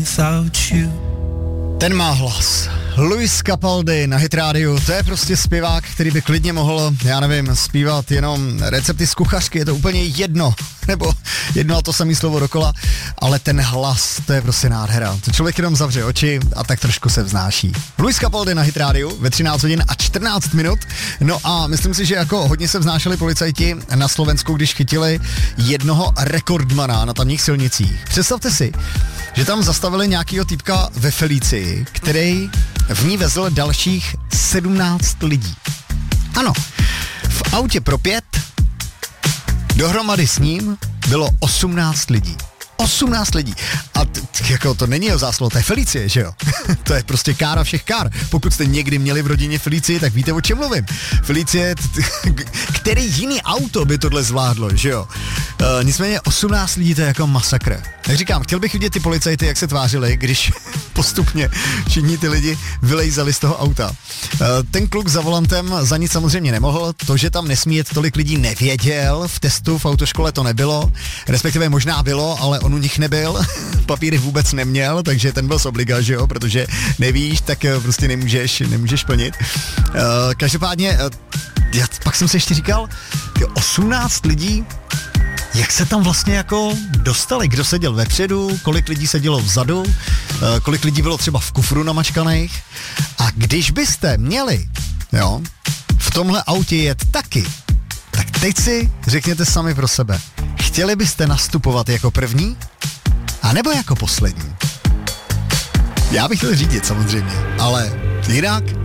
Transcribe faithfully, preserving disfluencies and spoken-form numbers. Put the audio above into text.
Ten má hlas. Luis Capaldi na Hit rádiu, to je prostě zpěvák, který by klidně mohl, já nevím, zpívat jenom recepty z kuchařky, je to úplně jedno, nebo jedno a to samé slovo dokola, ale ten hlas, to je prostě nádhera. To člověk jenom zavře oči a tak trošku se vznáší. Luis Capaldi na Hit rádiu ve třináct hodin a čtrnáct minut, no a myslím si, že jako hodně se vznášeli policajti na Slovensku, když chytili jednoho rekordmana na tamních silnicích. Představte si, že tam zastavili nějakýho týpka ve Felicii, který v ní vezl dalších sedmnáct lidí. Ano, v autě pro pět dohromady s ním bylo osmnáct lidí. osmnáct lidí. A t- t- jako to není jeho zásluha, to je Felicie, že jo? To je prostě kára všech kár. Pokud jste někdy měli v rodině Felicii, tak víte, o čem mluvím. Felicie, t- t- který jiný auto by tohle zvládlo, že jo? Uh, nicméně osmnáct lidí, to je jako masakr. Jak říkám, chtěl bych vidět ty policajty, jak se tvářili, když postupně všichni ty lidi vylejzali z toho auta. Uh, ten kluk za volantem za nic samozřejmě nemohl, to, že tam nesmí jet tolik lidí, nevěděl, v testu v autoškole to nebylo, respektive možná bylo, ale on u nich nebyl, papíry vůbec neměl, takže ten byl z obliga, že jo, protože nevíš, tak prostě nemůžeš, nemůžeš plnit. Uh, každopádně, uh, já, pak jsem si ještě říkal, osmnáct lidí, jak se tam vlastně jako dostali, kdo seděl vepředu, kolik lidí sedělo vzadu, uh, kolik lidí bylo třeba v kufru namačkaných a když byste měli, jo, v tomhle autě jet taky, tak teď si řekněte sami pro sebe, chtěli byste nastupovat jako první, anebo jako poslední? Já bych chtěl řídit samozřejmě, ale jinak